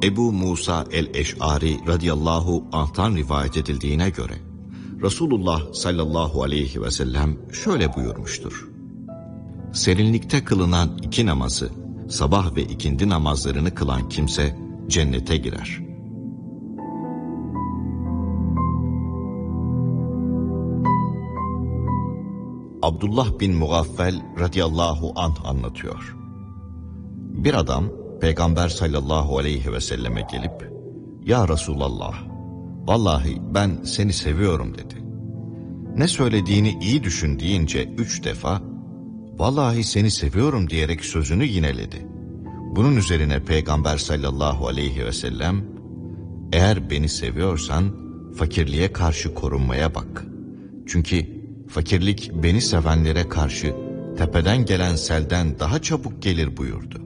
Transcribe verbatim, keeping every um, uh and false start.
Ebu Musa el-Eş'ari radıyallahu anh'tan rivayet edildiğine göre Resulullah sallallahu aleyhi ve sellem şöyle buyurmuştur: Serinlikte kılınan iki namazı, sabah ve ikindi namazlarını kılan kimse cennete girer. Abdullah bin Mugaffel radıyallahu anh anlatıyor. Bir adam Peygamber sallallahu aleyhi ve selleme gelip, "Ya Resulallah, vallahi ben seni seviyorum" dedi. Ne söylediğini iyi düşün deyince üç defa, "Vallahi seni seviyorum" diyerek sözünü yineledi. Bunun üzerine Peygamber sallallahu aleyhi ve sellem, "Eğer beni seviyorsan fakirliğe karşı korunmaya bak. Çünkü fakirlik beni sevenlere karşı tepeden gelen selden daha çabuk gelir" buyurdu.